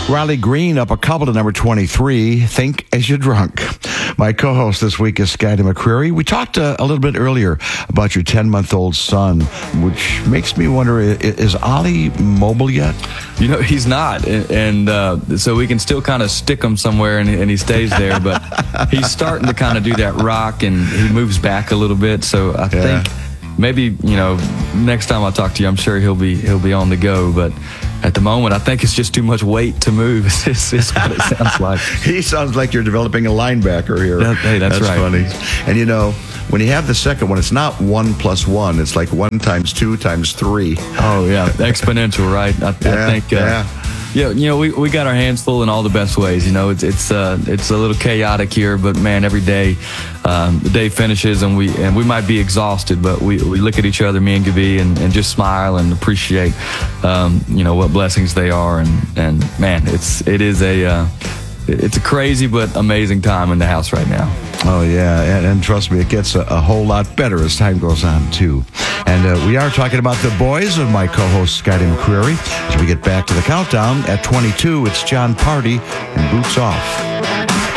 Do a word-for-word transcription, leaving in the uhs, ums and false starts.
Riley Green up a couple to number twenty-three, Think As You're Drunk. My co-host this week is Scotty McCreery. We talked uh, a little bit earlier about your ten-month-old son, which makes me wonder, is Ollie mobile yet? You know, he's not, and uh, so we can still kind of stick him somewhere, and, and he stays there, but he's starting to kind of do that rock, and he moves back a little bit, so I Yeah. think maybe, you know, next time I talk to you, I'm sure he'll be he'll be on the go, but at the moment, I think it's just too much weight to move. It's, it's what it sounds like. He sounds like you're developing a linebacker here. That- hey, that's right. funny. And you know, when you have the second one, it's not one plus one. It's like one times two times three. Oh, yeah, exponential, right? I, Yeah, I think, uh, yeah. yeah, you know, we, we got our hands full in all the best ways. You know, it's it's uh, it's a little chaotic here, but man, every day, um, the day finishes, and we and we might be exhausted, but we, we look at each other, me and Gabi, and, and just smile and appreciate, um, you know, what blessings they are, and and man, it's it is a uh, it's a crazy but amazing time in the house right now. Oh, yeah, and, and trust me, it gets a, a whole lot better as time goes on, too. And uh, we are talking about the boys of my co-host, Scotty McCreery. As we get back to the countdown, at twenty-two, it's John Party and Boots Off.